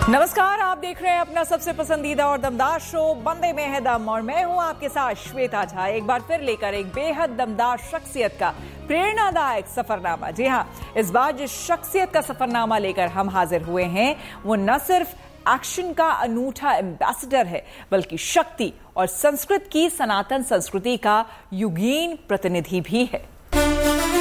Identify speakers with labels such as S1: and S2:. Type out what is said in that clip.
S1: नमस्कार, आप देख रहे हैं अपना सबसे पसंदीदा और दमदार शो बंदे में है दम और मैं हूं आपके साथ श्वेता झा। एक बार फिर लेकर एक बेहद दमदार शख्सियत का प्रेरणादायक सफरनामा। जी हां, इस बार जिस शख्सियत का सफरनामा लेकर हम हाजिर हुए हैं वो न सिर्फ एक्शन का अनूठा एम्बेसडर है बल्कि शक्ति और संस्कृत की सनातन संस्कृति का युगीन प्रतिनिधि भी है।